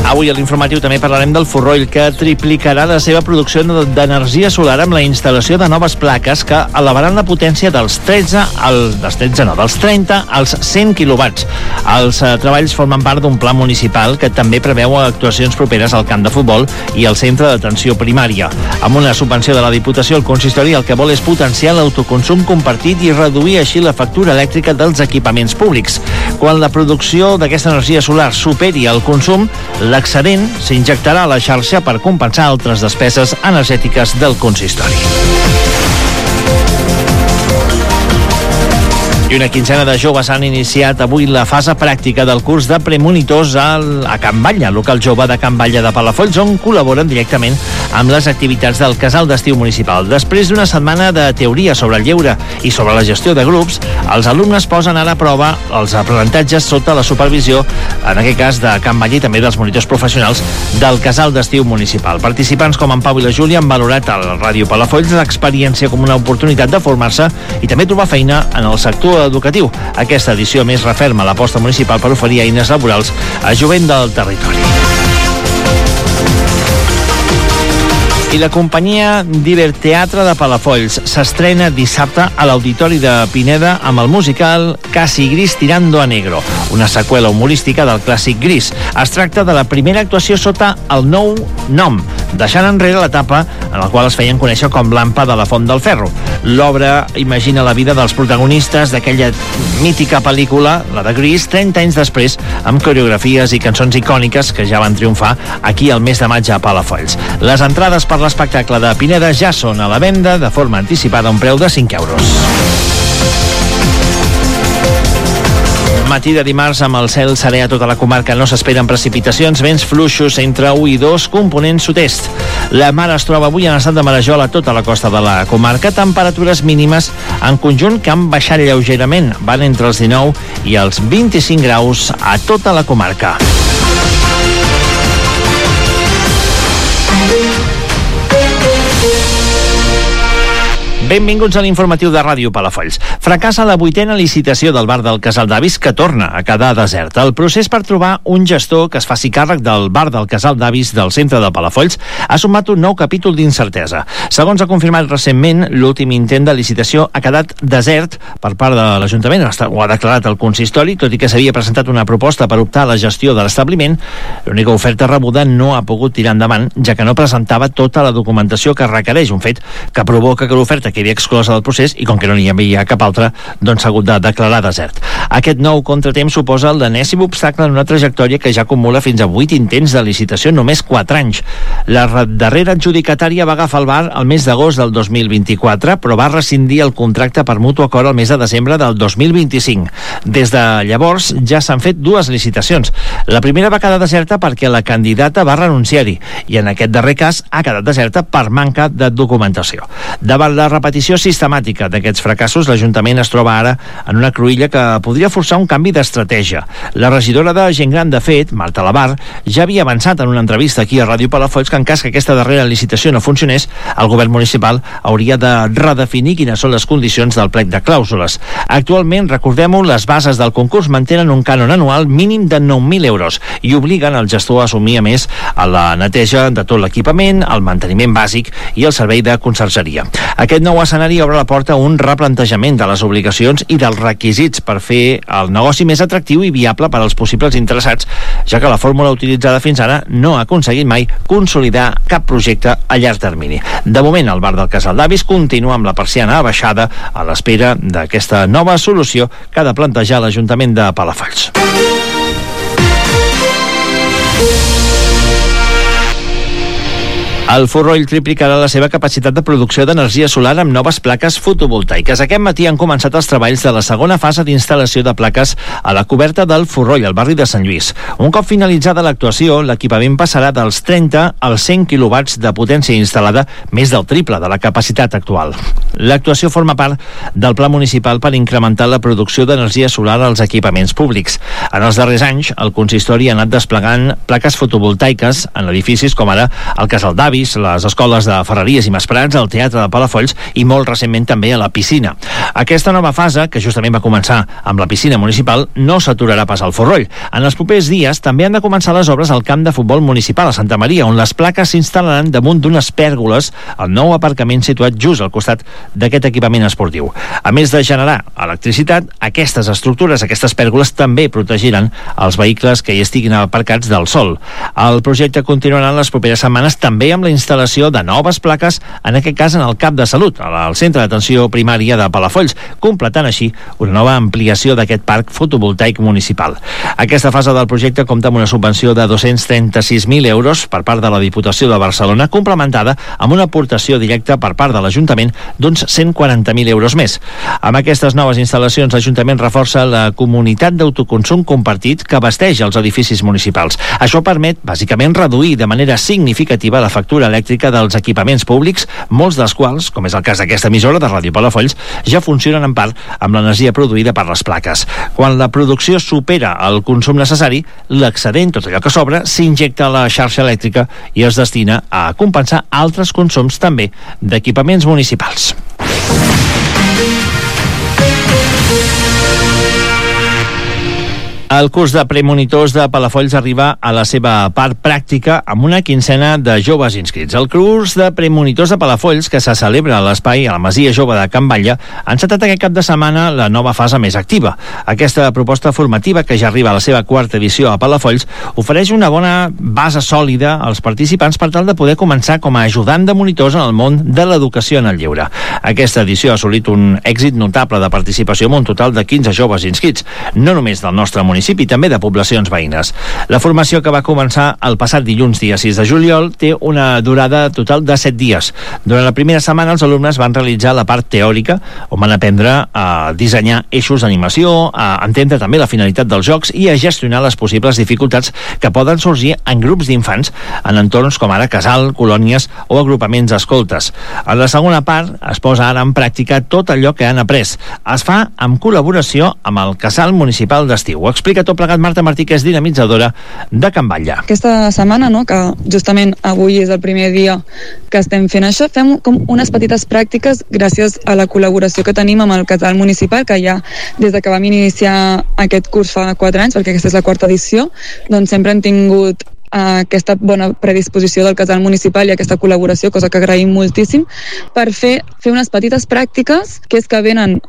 Avui a l'informatiu també parlarem del Forroll, que triplicarà la seva producció d'energia solar amb la instal·lació de noves plaques que elevaran la potència dels 30 als 100 quilowatts. Els treballs formen part d'un pla municipal que també preveu actuacions properes al camp de futbol i al centre d'atenció primària. Amb una subvenció de la Diputació, el consistori el que vol és potenciar l'autoconsum compartit i reduir així la factura elèctrica dels equipaments públics. Quan la producció d'aquesta energia solar superi el consum, l'excedent s'injectarà a la xarxa per compensar altres despeses energètiques del consistori. I una quinzena de joves han iniciat avui la fase pràctica del curs de premonitors a Can Batlle, local jove de Can Batlle de Palafolls, on col·laboren directament amb les activitats del casal d'estiu municipal. Després d'una setmana de teoria sobre el lleure i sobre la gestió de grups, els alumnes posen ara a prova els aprenentatges sota la supervisió, en aquest cas de Can Batlle i també dels monitors professionals del casal d'estiu municipal. Participants com en Pau i la Júlia han valorat a la Ràdio Palafolls l'experiència com una oportunitat de formar-se i també trobar feina en el sector educatiu. Aquesta edició més referma l'aposta municipal per oferir eines laborals a jovent del territori. I la companyia Diverteatre de Palafolls s'estrena dissabte a l'Auditori de Pineda amb el musical Casi Gris tirando a negro, una seqüela humorística del clàssic Gris. Es tracta de la primera actuació sota el nou nom, deixant enrere l'etapa en la qual es feien conèixer com l'Ampa de la Font del Ferro. L'obra imagina la vida dels protagonistes d'aquella mítica pel·lícula, la de Gris, 30 anys després, amb coreografies i cançons icòniques que ja van triomfar aquí al mes de maig a Palafolls. Les entrades per l'espectacle de Pineda ja són a la venda de forma anticipada a un preu de 5 euros. Matí de dimarts amb el cel serè a tota la comarca. No s'esperen precipitacions, vents fluixos entre 1 i 2, component sud-est. La mar es troba avui en estat de marejol a tota la costa de la comarca. Temperatures mínimes en conjunt que han baixat lleugerament. Van entre els 19 i els 25 graus a tota la comarca. Benvinguts a l'informatiu de Ràdio Palafolls. Fracassa la 8a licitació del bar del Casal d'Avis, que torna a quedar desert. El procés per trobar un gestor que es faci càrrec del bar del Casal d'Avis del centre de Palafolls ha sumat un nou capítol d'incertesa. Segons ha confirmat recentment, l'últim intent de licitació ha quedat desert per part de l'Ajuntament, ho ha declarat el consistori, tot i que s'havia presentat una proposta per optar a la gestió de l'establiment. L'única oferta rebuda no ha pogut tirar endavant, ja que no presentava tota la documentació que requereix, un fet que provoca que l'oferta quedi exclosa del procés i com que no n'hi havia cap altra, doncs s'ha hagut de declarar desert. Aquest nou contratemps suposa l'enèsim obstacle en una trajectòria que ja acumula fins a 8 intents de licitació en només 4 anys. La darrera adjudicatària va agafar el bar el mes d'agost del 2024, però va rescindir el contracte per mutu acord el mes de desembre del 2025. Des de llavors ja s'han fet 2 licitacions. La primera va quedar deserta perquè la candidata va renunciar-hi i en aquest darrer cas ha quedat deserta per manca de documentació. Davant la repetició sistemàtica d'aquests fracassos, l'Ajuntament es troba ara en una cruïlla que podria forçar un canvi d'estratègia. La regidora de Gent Gran, de fet, Marta Lavar, ja havia avançat en una entrevista aquí a Ràdio Palafolls que en cas que aquesta darrera licitació no funcionés, el govern municipal hauria de redefinir quines són les condicions del plec de clàusules. Actualment, recordem-ho, les bases del concurs mantenen un cànon anual mínim de 9.000 euros i obliguen el gestor a assumir, a més, a la neteja de tot l'equipament, el manteniment bàsic i el servei de consergeria. Aquest nou escenari obre la porta a un replantejament de les obligacions i dels requisits per fer el negoci més atractiu i viable per als possibles interessats, ja que la fórmula utilitzada fins ara no ha aconseguit mai consolidar cap projecte a llarg termini. De moment, el bar del Casal d'Avis continua amb la persiana abaixada a l'espera d'aquesta nova solució que ha de plantejar l'Ajuntament de Palafolls. El Forroll triplicarà la seva capacitat de producció d'energia solar amb noves plaques fotovoltaiques. Aquest matí han començat els treballs de la segona fase d'instal·lació de plaques a la coberta del Forroll, al barri de Sant Lluís. Un cop finalitzada l'actuació, l'equipament passarà dels 30 als 100 quilowatts de potència instal·lada, més del triple de la capacitat actual. L'actuació forma part del pla municipal per incrementar la producció d'energia solar als equipaments públics. En els darrers anys, el consistori ha anat desplegant plaques fotovoltaiques en edificis com ara el Casal d'Avis, serveis, les escoles de Ferreries i Masprats, el Teatre de Palafolls i molt recentment també a la piscina. Aquesta nova fase, que justament va començar amb la piscina municipal, no s'aturarà pas al Forroll. En els propers dies també han de començar les obres al camp de futbol municipal a Santa Maria, on les plaques s'instal·laran damunt d'unes pèrgoles al nou aparcament situat just al costat d'aquest equipament esportiu. A més de generar electricitat, aquestes estructures, aquestes pèrgoles també protegiran els vehicles que hi estiguin aparcats del sol. El projecte continuarà en les properes setmanes també amb la instal·lació de noves plaques, en aquest cas en el CAP de Salut, al Centre d'Atenció Primària de Palafolls, completant així una nova ampliació d'aquest parc fotovoltaic municipal. Aquesta fase del projecte compta amb una subvenció de 236.000 euros per part de la Diputació de Barcelona, complementada amb una aportació directa per part de l'Ajuntament d'uns 140.000 euros més. Amb aquestes noves instal·lacions, l'Ajuntament reforça la comunitat d'autoconsum compartit que abasteix els edificis municipals. Això permet, bàsicament, reduir de manera significativa la factura elèctrica dels equipaments públics, molts dels quals, com és el cas d'aquesta emissora de Ràdio Palafolls, ja funcionen en part amb l'energia produïda per les plaques. Quan la producció supera el consum necessari, l'excedent, tot allò que sobra, s'injecta a la xarxa elèctrica i es destina a compensar altres consums també d'equipaments municipals. El curs de premonitors de Palafolls arriba a la seva part pràctica amb una quinzena de joves inscrits. El curs de premonitors de Palafolls, que se celebra a l'espai a la Masia Jove de Can Batlle, ha encetat aquest cap de setmana la nova fase més activa. Aquesta proposta formativa, que ja arriba a la seva quarta edició a Palafolls, ofereix una bona base sòlida als participants per tal de poder començar com a ajudant de monitors en el món de l'educació en el lleure. Aquesta edició ha assolit un èxit notable de participació amb un total de 15 joves inscrits, no només del nostre municipi, i també de poblacions veïnes. La formació, que va començar el passat dilluns, dia 6 de juliol, té una durada total de 7 dies. Durant la primera setmana, els alumnes van realitzar la part teòrica, on van aprendre a dissenyar eixos d'animació, a entendre també la finalitat dels jocs i a gestionar les possibles dificultats que poden sorgir en grups d'infants en entorns com ara casal, colònies o agrupaments d'escoltes. En la segona part es posa ara en pràctica tot allò que han après. Es fa en col·laboració amb el Casal Municipal d'Estiu. Ho explica tot plegat Marta Martí, que és dinamitzadora de Can Batlle. Aquesta setmana, que justament avui és el primer dia que estem fent això, fem com unes petites pràctiques gràcies a la col·laboració que tenim amb el Casal Municipal, que ja des de que vam iniciar aquest curs fa 4 anys, perquè aquesta és la quarta edició, doncs sempre hem tingut aquesta bona predisposició del Casal Municipal i aquesta col·laboració, cosa que agraïm moltíssim, per fer unes petites pràctiques, que és que venen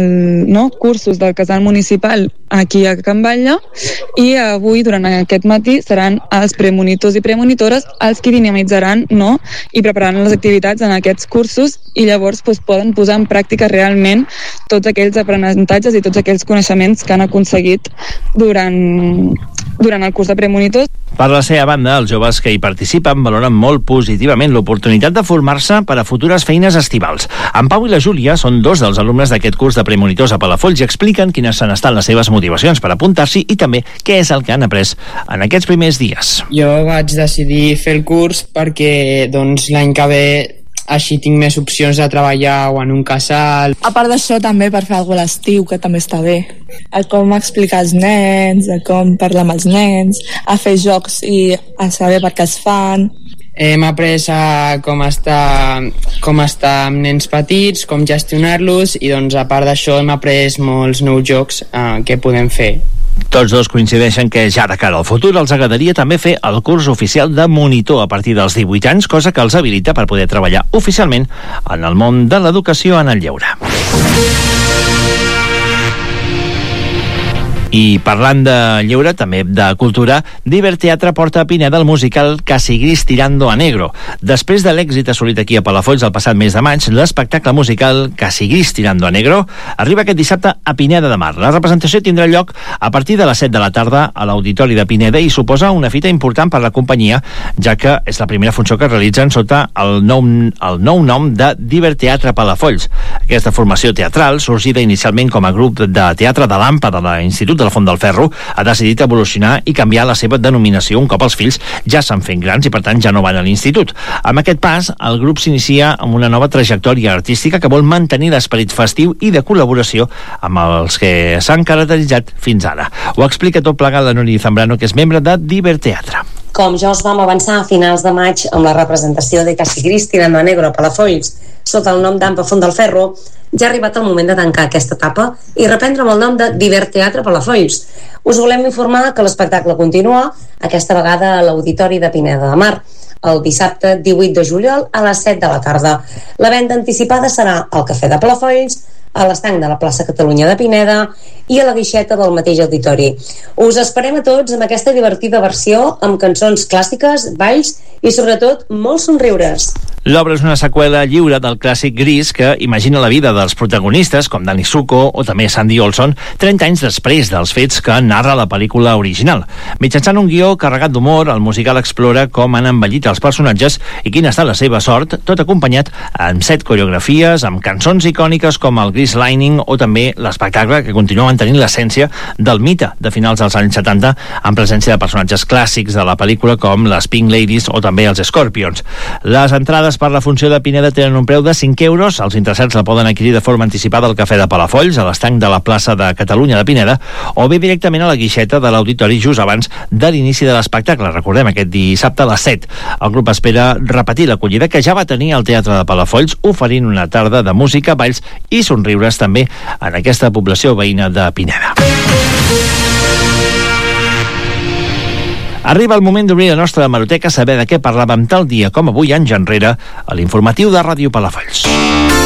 cursos del Casal Municipal aquí a Can Batlle, i avui, durant aquest matí, seran els premonitors i premonitores els que dinamitzaran i prepararan les activitats en aquests cursos, i llavors poden posar en pràctica realment tots aquells aprenentatges i tots aquells coneixements que han aconseguit durant el curs de premonitors. Per la seva banda, els joves que hi participen valoren molt positivament l'oportunitat de formar-se per a futures feines estivals. En Pau i la Júlia són dos dels alumnes d'aquest curs de premonitors a Palafolls i expliquen quines han estat les seves motivacions per apuntar-s'hi i també què és el que han après en aquests primers dies. Jo vaig decidir fer el curs perquè l'any que ve així tinc més opcions de treballar o en un casal. A part d'això, també per fer alguna cosa a l'estiu, que també està bé. A com explicar als nens, a com parlar amb els nens, a fer jocs i a saber per què es fan. Hem après a com estar amb nens petits, com gestionar-los, i a part d'això hem après molts nous jocs que podem fer. Tots dos coincideixen que ja de cara al futur els agradaria també fer el curs oficial de monitor a partir dels 18 anys, cosa que els habilita per poder treballar oficialment en el món de l'educació en el lleure. I parlant de lleure, també de cultura, Diver Teatre porta a Pineda el musical Casi Gris tirando a negro. Després de l'èxit assolit aquí a Palafolls el passat mes de maig, l'espectacle musical Casi Gris tirando a negro arriba aquest dissabte a Pineda de Mar. La representació tindrà lloc a partir de les 7 de la tarda a l'Auditori de Pineda i suposa una fita important per la companyia, ja que és la primera funció que realitzen sota el nou nom de Diver Teatre Palafolls. Aquesta formació teatral, sorgida inicialment com a grup de teatre de l'AMPA de l'Institut de la Font del Ferro, ha decidit evolucionar i canviar la seva denominació un cop els fills ja s'han fet grans i per tant ja no van a l'institut. Amb aquest pas, el grup s'inicia amb una nova trajectòria artística que vol mantenir l'esperit festiu i de col·laboració amb els que s'han caracteritzat fins ara. Ho explica tot plegat la Núria Zambrano, que és membre de Diver Teatre. Com ja us vam avançar a finals de maig amb la representació de Casi Gris tirando a negro a Palafolls sota el nom d'Ampa Font del Ferro, ja ha arribat el moment de tancar aquesta etapa i reprendre amb el nom de Divert Teatre Palafolls. Us volem informar que l'espectacle continua, aquesta vegada a l'Auditori de Pineda de Mar, el dissabte 18 de juliol a les 7 de la tarda. La venda anticipada serà al Cafè de Palafolls, a l'estanc de la plaça Catalunya de Pineda i a la guixeta del mateix auditori. Us esperem a tots amb aquesta divertida versió amb cançons clàssiques, balls i sobretot molts somriures. L'obra és una seqüela lliure del clàssic Gris que imagina la vida dels protagonistes com Danny Zuko o també Sandy Olson 30 anys després dels fets que narra la pel·lícula original. Mitjançant un guió carregat d'humor, el musical explora com han envellit els personatges i quina ha estat la seva sort, tot acompanyat amb 7 coreografies, amb cançons icòniques com el Grease Lightning o també l'espectacle que continua mantenint l'essència del mite de finals dels anys 70 en presència de personatges clàssics de la pel·lícula com les Pink Ladies o també els Scorpions. Les entrades per la funció de Pineda tenen un preu de 5 euros. Els interessats la poden adquirir de forma anticipada al Cafè de Palafolls, a l'estanc de la plaça de Catalunya de Pineda, o bé directament a la guixeta de l'auditori just abans de l'inici de l'espectacle. Recordem, aquest dissabte a les 7. El grup espera repetir l'acollida que ja va tenir al Teatre de Palafolls, oferint una tarda de música, balls i somriures també en aquesta població veïna de Pineda. Arriba el moment d'obrir la nostra hemeroteca, saber de què parlàvem tal dia com avui anys enrere a l'informatiu de Ràdio Palafolls.